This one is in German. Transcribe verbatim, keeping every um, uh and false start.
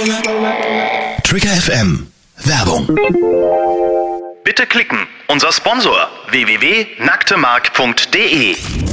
Trigger F M Werbung. Bitte klicken. Unser Sponsor w w w punkt nacktemark punkt de